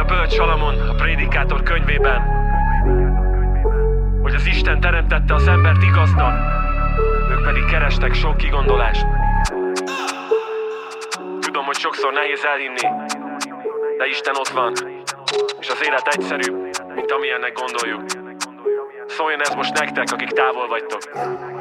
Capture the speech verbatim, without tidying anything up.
bölcs Salamon a Prédikátor könyvében, hogy az Isten teremtette az embert igaznak, ők pedig kerestek sok kigondolást. Tudom, hogy sokszor nehéz elhinni, de Isten ott van, és az élet egyszerűbb, mint amilyennek gondoljuk. Szóljon ez most nektek, akik távol vagytok.